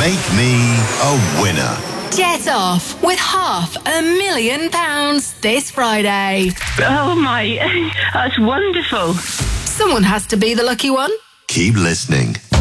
Make me a winner. Get off with £500,000 this Friday. Oh my, that's wonderful. Someone has to be the lucky one. Keep listening.